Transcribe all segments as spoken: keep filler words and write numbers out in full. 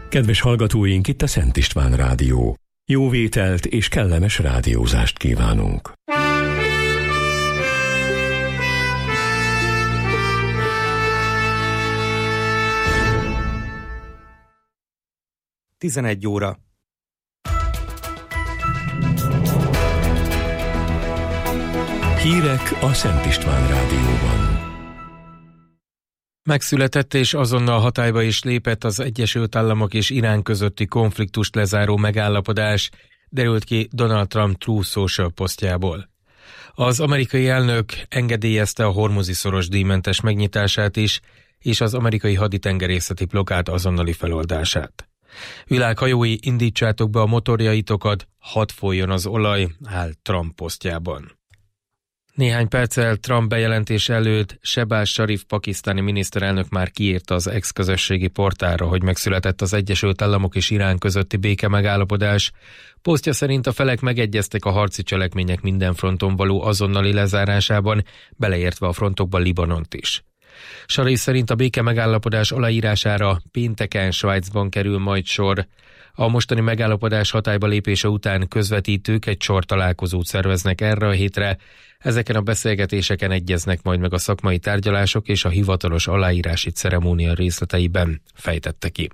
Kedves hallgatóink, itt a Szent István Rádió. Jó vételt és kellemes rádiózást kívánunk. tizenegy óra. Hírek a Szent István Rádióban. Megszületett és azonnal hatályba is lépett az Egyesült Államok és Irán közötti konfliktust lezáró megállapodás, derült ki Donald Trump Truth Social posztjából. Az amerikai elnök engedélyezte a Hormuzi-szoros díjmentes megnyitását is, és az amerikai haditengerészeti blokkád azonnali feloldását. Világhajói, indítsátok be a motorjaitokat, hadd folyjon az olaj, áll Trump posztjában. Néhány perccel Trump bejelentés előtt Shehbaz Sharif pakisztáni miniszterelnök már kiírta az ex-közösségi portálra, hogy megszületett az Egyesült Államok és Irán közötti béke megállapodás. Posztja szerint a felek megegyeztek a harci cselekmények minden fronton való azonnali lezárásában, beleértve a frontokban Libanont is. Sharif szerint a béke megállapodás aláírására pénteken Svájcban kerül majd sor. A mostani megállapodás hatályba lépése után közvetítők egy sor találkozót szerveznek erre a hétre. Ezeken a beszélgetéseken egyeznek majd meg a szakmai tárgyalások és a hivatalos aláírási ceremónia részleteiben, fejtette ki.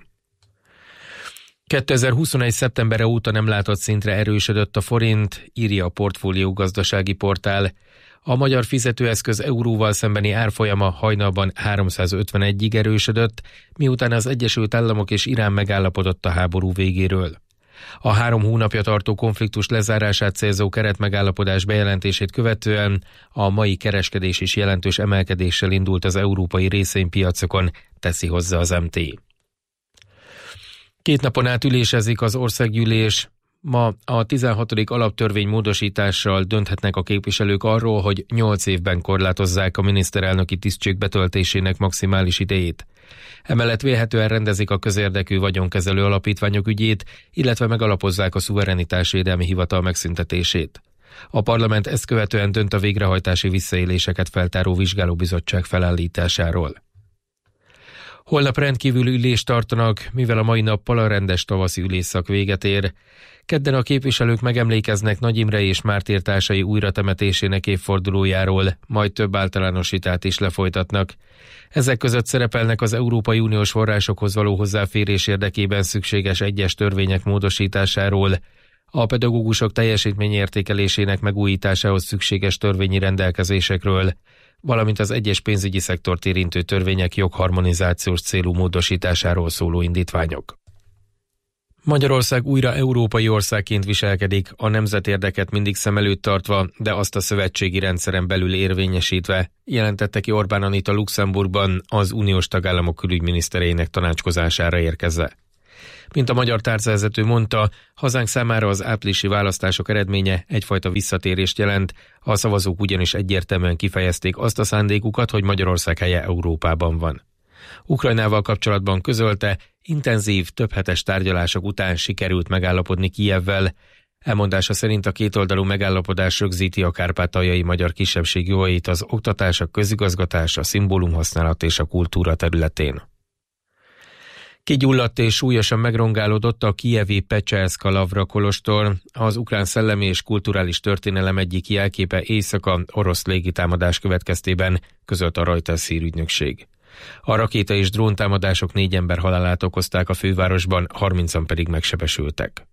kétezer-huszonegy. szeptembere óta nem látott szintre erősödött a forint, írja a Portfólió gazdasági portál. A magyar fizetőeszköz euróval szembeni árfolyama hajnalban háromszázötvenegyig erősödött, miután az Egyesült Államok és Irán megállapodott a háború végéről. A három hónapja tartó konfliktus lezárását célzó keretmegállapodás bejelentését követően a mai kereskedés is jelentős emelkedéssel indult az európai részvénypiacokon, teszi hozzá az em té. Két napon át ülésezik az országgyűlés. Ma a tizenhatodik alaptörvény módosítással dönthetnek a képviselők arról, hogy nyolc évben korlátozzák a miniszterelnöki tisztség betöltésének maximális idejét. Emellett vélhetően rendezik a közérdekű vagyonkezelő alapítványok ügyét, illetve megalapozzák a szuverenitásvédelmi hivatal megszüntetését. A parlament ezt követően dönt a végrehajtási visszaéléseket feltáró vizsgálóbizottság felállításáról. Holnap rendkívüli ülést tartanak, mivel a mai nappal a rendes tavaszi ülésszak véget ér. Kedden a képviselők megemlékeznek Nagy Imre és mártírtársai újratemetésének évfordulójáról, majd több általános vitát is lefolytatnak. Ezek között szerepelnek az Európai Uniós forrásokhoz való hozzáférés érdekében szükséges egyes törvények módosításáról, a pedagógusok teljesítményértékelésének megújításához szükséges törvényi rendelkezésekről, valamint az egyes pénzügyi szektort érintő törvények jogharmonizációs célú módosításáról szóló indítványok. Magyarország újra európai országként viselkedik, a nemzetérdeket mindig szem előtt tartva, de azt a szövetségi rendszeren belül érvényesítve, jelentette ki Orbán Anita Luxemburgban az uniós tagállamok külügyminisztereinek tanácskozására érkezve. Mint a magyar tárcavezető mondta, hazánk számára az áprilisi választások eredménye egyfajta visszatérést jelent, a szavazók ugyanis egyértelműen kifejezték azt a szándékukat, hogy Magyarország helye Európában van. Ukrajnával kapcsolatban közölte, intenzív, többhetes tárgyalások után sikerült megállapodni Kijevvel. Elmondása szerint a kétoldalú megállapodás rögzíti a kárpátaljai magyar kisebbség jogait az oktatás, a közigazgatás, a szimbólumhasználat és a kultúra területén. Kigyulladt és súlyosan megrongálódott a kijevi Pecselszka Lavra kolostor, az ukrán szellemi és kulturális történelem egyik jelképe éjszaka orosz légitámadás következtében, közölt a Reuters hírügynökség. A rakéta és dróntámadások négy ember halálát okozták a fővárosban, harmincan pedig megsebesültek.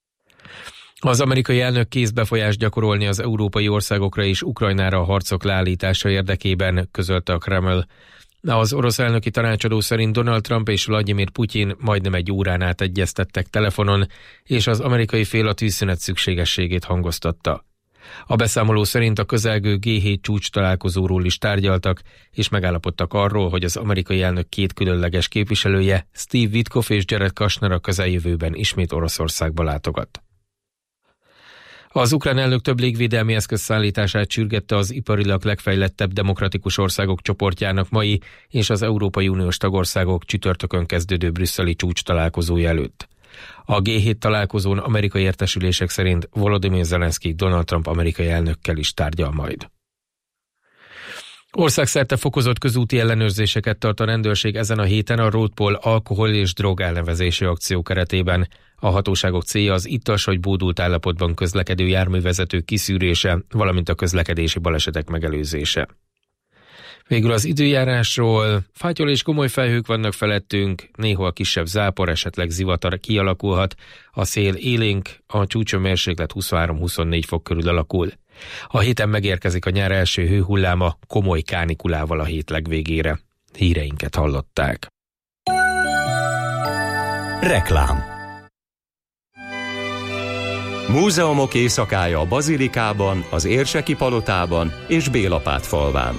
Az amerikai elnök kész befolyást gyakorolni az európai országokra és Ukrajnára a harcok leállítása érdekében, közölte a Kreml. Az orosz elnöki tanácsadó szerint Donald Trump és Vladimir Putyin majdnem egy órán át egyeztettek telefonon, és az amerikai fél a tűzszünet szükségességét hangoztatta. A beszámoló szerint a közelgő gé hét csúcs találkozóról is tárgyaltak, és megállapodtak arról, hogy az amerikai elnök két különleges képviselője, Steve Witkoff és Jared Kushner a közeljövőben ismét Oroszországba látogat. Az ukrán elnök több légvédelmi eszköz szállítását sürgette az iparilag legfejlettebb demokratikus országok csoportjának mai és az Európai Uniós tagországok csütörtökön kezdődő brüsszeli csúcs találkozója előtt. A gé hét találkozón amerikai értesülések szerint Volodymyr Zelenszky Donald Trump amerikai elnökkel is tárgyal majd. Országszerte fokozott közúti ellenőrzéseket tart a rendőrség ezen a héten a Roadpol alkohol és drog elnevezési akció keretében. A hatóságok célja az ittas vagy bódult állapotban közlekedő járművezetők kiszűrése, valamint a közlekedési balesetek megelőzése. Végül az időjárásról: fátyol és komoly felhők vannak felettünk, néhol kisebb zápor, esetleg zivatar kialakulhat, a szél élénk, a csúcsomérséklet huszonhárom-huszonnégy fok körül alakul. A héten megérkezik a nyár első hőhulláma komoly kánikulával a hét legvégére. Híreinket hallották. Reklám. Múzeumok éjszakája a Bazilikában, az Érseki palotában és Bélapát falván.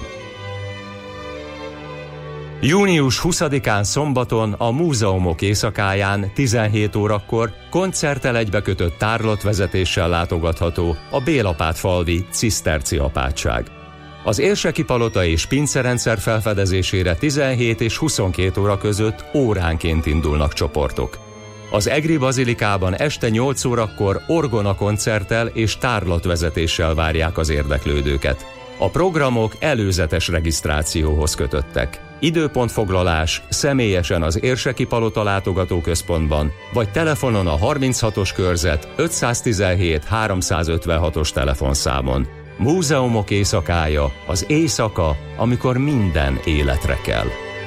június huszadikán szombaton a Múzeumok éjszakáján tizenhét órakor koncerttel egybekötött tárlatvezetéssel látogatható a Bélapátfalvi ciszterci apátság. Az Érseki palota és pincerendszer felfedezésére tizenhét és huszonkét óra között óránként indulnak csoportok. Az Egri Bazilikában este nyolc órakor orgona koncerttel és tárlatvezetéssel várják az érdeklődőket. A programok előzetes regisztrációhoz kötöttek. Időpontfoglalás személyesen az Érseki Palota látogatóközpontban, vagy telefonon a harminchatos körzet ötszáztizenhét háromszázötvenhatos telefonszámon. Múzeumok éjszakája, az éjszaka, amikor minden életre kell.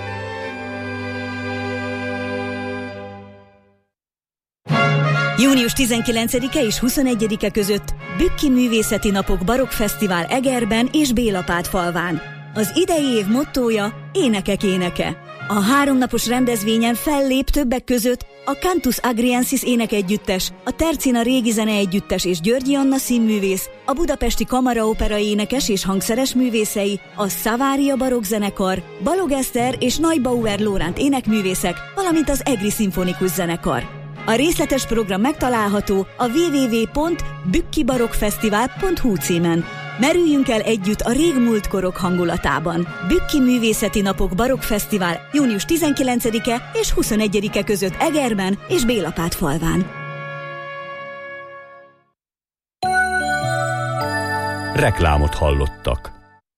június tizenkilencedike és huszonegyedike között Bükki Művészeti Napok Barokk Fesztivál Egerben és Bélapátfalván. Az idei év mottója Énekek éneke. A háromnapos rendezvényen fellép többek között a Cantus Agriensis énekegyüttes, a Tercina Régi Zeneegyüttes és Györgyi Anna színművész, a Budapesti Kamaraopera énekes és hangszeres művészei, a Szavária Barokk Zenekar, Balog Eszter és Neubauer Lóránt énekművészek, valamint az Egri Szimfonikus Zenekar. A részletes program megtalálható a double-u double-u double-u pont bükkibarokkfesztivál pont hu címen. Merüljünk el együtt a régmúlt korok hangulatában. Bükki Művészeti Napok Barokk Fesztivál június tizenkilencedike és huszonegyedike között Egerben és Bélapátfalván. Reklámot hallottak.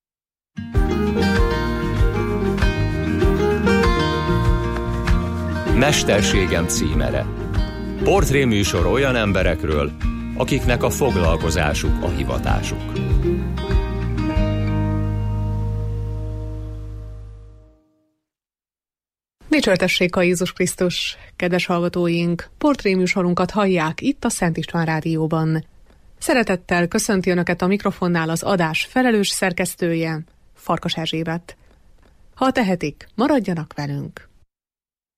Mesterségem címere. Portréműsor olyan emberekről, akiknek a foglalkozásuk a hivatásuk. Dicsértessék a Jézus Krisztus, kedves hallgatóink! Portréműsorunkat hallják itt a Szent István Rádióban. Szeretettel köszönti Önöket a mikrofonnál az adás felelős szerkesztője, Farkas Erzsébet. Ha tehetik, maradjanak velünk!